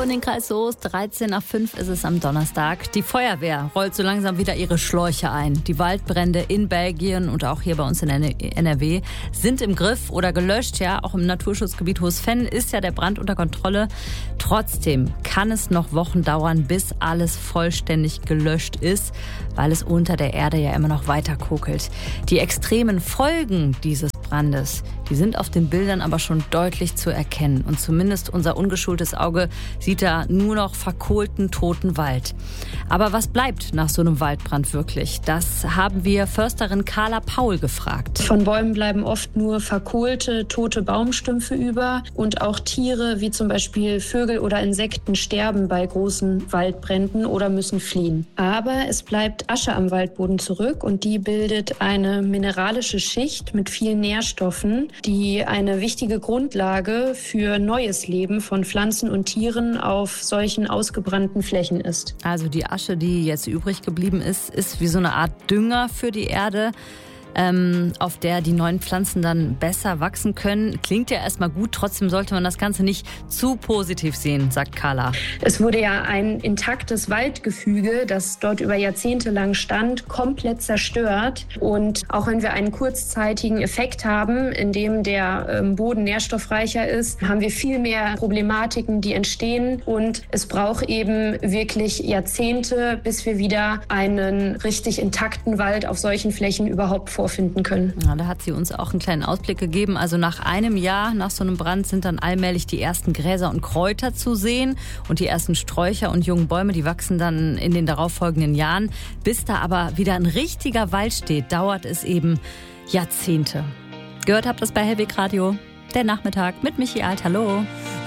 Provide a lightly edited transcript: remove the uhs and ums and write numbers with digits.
in den Kreis Soest. 13 nach 5 ist es am Donnerstag. Die Feuerwehr rollt so langsam wieder ihre Schläuche ein. Die Waldbrände in Belgien und auch hier bei uns in NRW sind im Griff oder gelöscht. Ja, auch im Naturschutzgebiet Hohsfenn ist ja der Brand unter Kontrolle. Trotzdem kann es noch Wochen dauern, bis alles vollständig gelöscht ist, weil es unter der Erde ja immer noch weiter kokelt. Die extremen Folgen dieses Brandes, die sind auf den Bildern aber schon deutlich zu erkennen. Und zumindest unser ungeschultes Auge sieht da nur noch verkohlten, toten Wald. Aber was bleibt nach so einem Waldbrand wirklich? Das haben wir Försterin Carla Paul gefragt. Von Bäumen bleiben oft nur verkohlte, tote Baumstümpfe über. Und auch Tiere wie zum Beispiel Vögel oder Insekten sterben bei großen Waldbränden oder müssen fliehen. Aber es bleibt Asche am Waldboden zurück und die bildet eine mineralische Schicht mit vielen Nährstoffen, die eine wichtige Grundlage für neues Leben von Pflanzen und Tieren auf solchen ausgebrannten Flächen ist. Also die Asche, die jetzt übrig geblieben ist, ist wie so eine Art Dünger für die Erde, auf der die neuen Pflanzen dann besser wachsen können. Klingt ja erstmal gut, trotzdem sollte man das Ganze nicht zu positiv sehen, sagt Carla. Es wurde ja ein intaktes Waldgefüge, das dort über Jahrzehnte lang stand, komplett zerstört. Und auch wenn wir einen kurzzeitigen Effekt haben, in dem der Boden nährstoffreicher ist, haben wir viel mehr Problematiken, die entstehen. Und es braucht eben wirklich Jahrzehnte, bis wir wieder einen richtig intakten Wald auf solchen Flächen überhaupt vorfinden können. Ja, da hat sie uns auch einen kleinen Ausblick gegeben. Also nach einem Jahr, nach so einem Brand, sind dann allmählich die ersten Gräser und Kräuter zu sehen. Und die ersten Sträucher und jungen Bäume, die wachsen dann in den darauffolgenden Jahren. Bis da aber wieder ein richtiger Wald steht, dauert es eben Jahrzehnte. Gehört habt ihr das bei Hellweg Radio? Der Nachmittag mit Michi Alt. Hallo.